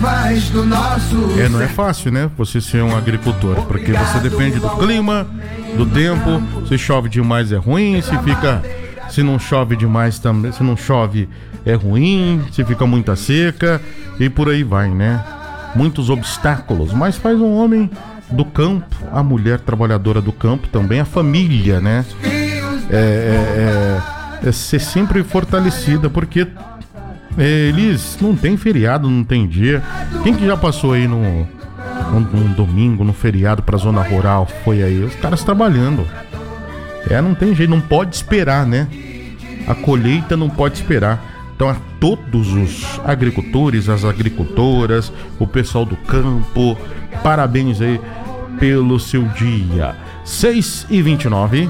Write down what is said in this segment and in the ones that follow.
Não é fácil, né? Você ser um agricultor, porque você depende do clima, do tempo. Se chove demais é ruim, se não chove demais também, se não chove é ruim, se fica muita seca e por aí vai, né? Muitos obstáculos, mas faz um homem do campo, a mulher trabalhadora do campo também, a família, né? Ser sempre fortalecida, porque eles não tem feriado, não tem dia. Quem que já passou aí num domingo, no feriado pra zona rural, foi aí, os caras trabalhando. Não tem jeito, não pode esperar, né? A colheita não pode esperar. Então a todos os agricultores, as agricultoras, o pessoal do campo, parabéns aí pelo seu dia. 6h29.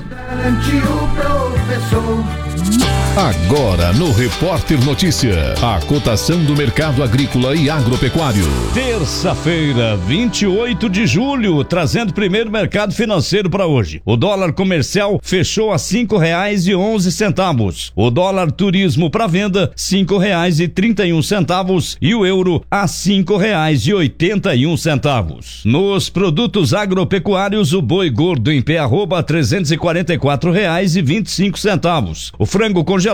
Agora no Repórter Notícia, a cotação do mercado agrícola e agropecuário. Terça-feira, 28 de julho, trazendo o primeiro mercado financeiro para hoje. O dólar comercial fechou a R$5,11. O dólar turismo para venda, R$5,31 e o euro a R$5,81. Nos produtos agropecuários, o boi gordo em pé arroba R$344,25. O frango congelado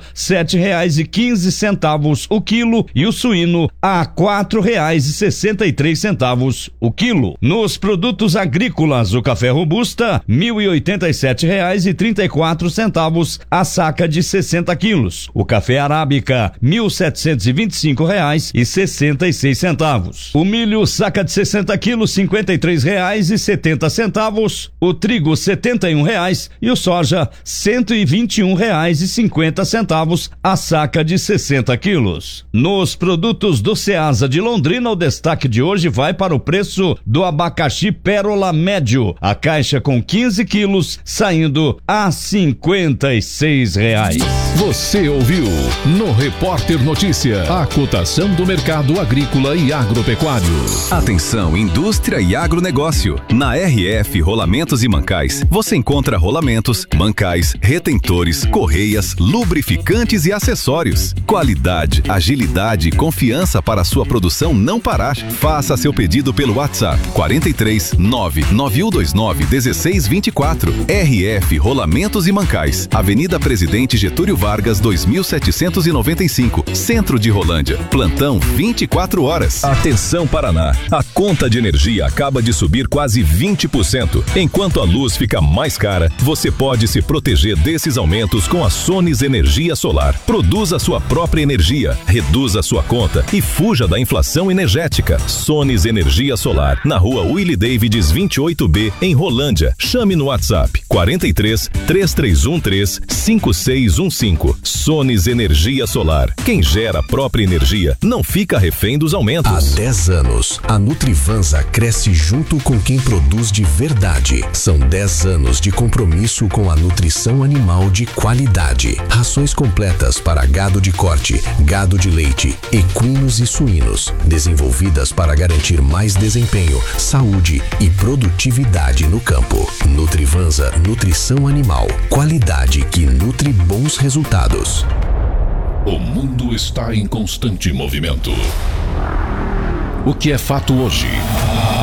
R$7,15 o quilo e o suíno a R$4,63 o quilo. Nos produtos agrícolas, o café robusta R$1.087,34 a saca de 60 quilos. O café arábica R$1.725,66. O milho saca de 60 quilos R$53,70. O trigo R$71 e o soja R$121,50 a saca de 60 quilos. Nos produtos do Ceasa de Londrina, o destaque de hoje vai para o preço do abacaxi Pérola médio. A caixa com 15 quilos saindo a R$56. Você ouviu no Repórter Notícia a cotação do mercado agrícola e agropecuário. Atenção, indústria e agronegócio. Na RF Rolamentos e Mancais, você encontra rolamentos, mancais, retentores, correias, lubrificantes e acessórios. Qualidade, agilidade e confiança para sua produção não parar. Faça seu pedido pelo WhatsApp 43 99129 1624. RF Rolamentos e Mancais, Avenida Presidente Getúlio Vargas 2795, Centro de Rolândia. Plantão 24 horas. Atenção Paraná, a conta de energia acaba de subir quase 20%. Enquanto a luz fica mais cara, você pode se proteger desses aumentos com a Sones Energia Solar. Produza sua própria energia, reduza sua conta e fuja da inflação energética. Sones Energia Solar, na rua Willie Davids 28B, em Rolândia. Chame no WhatsApp 43 3313 5615. Sones Energia Solar. Quem gera a própria energia não fica refém dos aumentos. Há 10 anos, a Nutrivansa cresce junto com quem produz de verdade. São 10 anos de compromisso com a nutrição animal de qualidade. Rações completas para gado de corte, gado de leite, equinos e suínos, desenvolvidas para garantir mais desempenho, saúde e produtividade no campo. Nutrivansa, nutrição animal, qualidade que nutre bons resultados. O mundo está em constante movimento. O que é fato hoje